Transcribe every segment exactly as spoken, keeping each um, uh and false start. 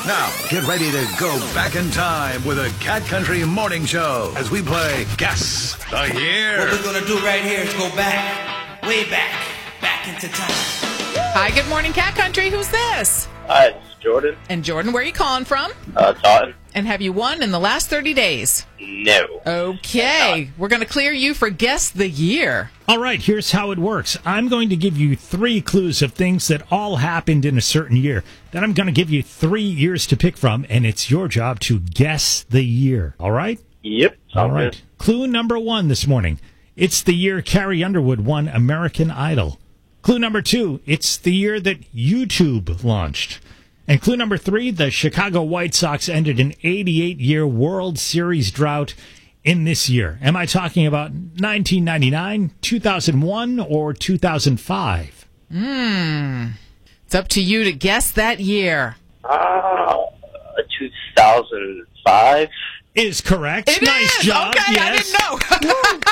Now, get ready to go back in time with a Cat Country morning show as we play Guess the Year. What we're going to do right here is go back, way back, back into time. Hi, good morning, Cat Country. Who's this? Hi, it's Jordan. And Jordan, where are you calling from? Uh, Taunton. And have you won in the last thirty days? No. Okay. We're going to clear you for Guess the Year. All right, here's how it works. I'm going to give you three clues of things that all happened in a certain year. Then I'm going to give you three years to pick from, and it's your job to guess the year. All right? Yep. All right. Good. Clue number one this morning. It's the year Carrie Underwood won American Idol. Clue number two. It's the year that YouTube launched. And clue number three, the Chicago White Sox ended an eighty-eight year World Series drought in this year. Am I talking about nineteen ninety-nine, two thousand one, or two thousand five? Hmm. It's up to you to guess that year. Uh, two thousand five. Is correct. It nice is. job. Okay, yes. I didn't know.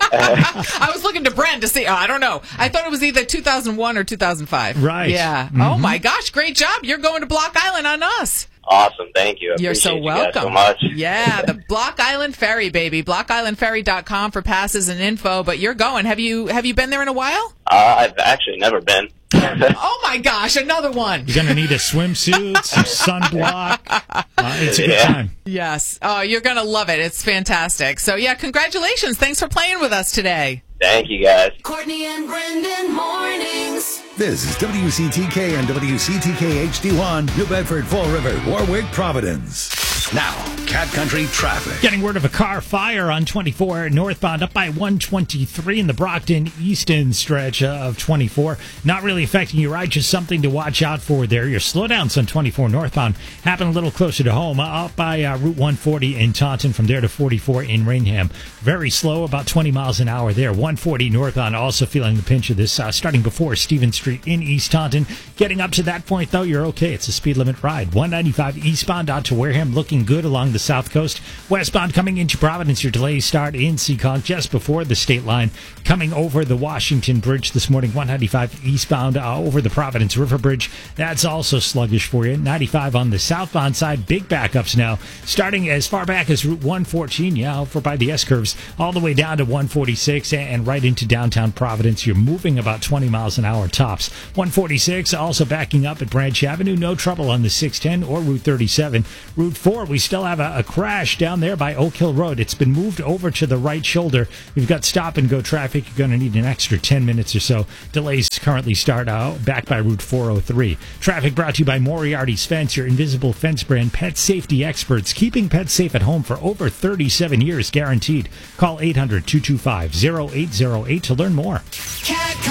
I was looking to Brent to see. Oh, I don't know. I thought it was either two thousand one or two thousand five. Right. Yeah. Mm-hmm. Oh, my gosh. Great job. You're going to Block Island on us. Awesome. Thank you. I You're so appreciate welcome. You guys so much. Yeah, the Block Island Ferry, baby. block island ferry dot com for passes and info. But you're going. Have you have you been there in a while? Uh, I've actually never been. Oh, my gosh. Another one. You're going to need a swimsuit, some sunblock. Uh, it's a good Yeah. time. Yes. Oh, you're going to love it. It's fantastic. So, yeah, congratulations. Thanks for playing with us today. Thank you, guys. Courtney and Brendan mornings. This is W C T K and W C T K H D one, New Bedford, Fall River, Warwick, Providence. Now, Cat Country traffic. Getting word of a car fire on twenty-four northbound up by one twenty-three in the Brockton Easton stretch of twenty-four. Not really affecting your ride, just something to watch out for there. Your slowdowns on twenty-four northbound happen a little closer to home, up by uh, Route one forty in Taunton, from there to forty-four in Rainham. Very slow, about twenty miles an hour there. one forty northbound also feeling the pinch of this, uh, starting before Stevens Street in East Taunton. Getting up to that point, though, you're okay. It's a speed limit ride. one ninety-five eastbound out to Wareham, looking good along the south coast. Westbound coming into Providence, your delays start in Seekonk just before the state line. Coming over the Washington Bridge this morning, one ninety-five eastbound uh, over the Providence River Bridge. That's also sluggish for you. ninety-five on the southbound side, big backups now, starting as far back as Route one fourteen, yeah, over by the S-curves, all the way down to one forty-six and right into downtown Providence. You're moving about twenty miles an hour tops. one forty-six also backing up at Branch Avenue. No trouble on the six ten or Route thirty-seven. Route four, we still have a, a crash down there by Oak Hill Road. It's been moved over to the right shoulder. We've got stop and go traffic. You're going to need an extra ten minutes or so. Delays currently start out back by Route four oh three. Traffic brought to you by Moriarty's Fence, your invisible fence brand pet safety experts, keeping pets safe at home for over thirty-seven years guaranteed. Call eight hundred, two two five, oh eight oh eight to learn more. Cat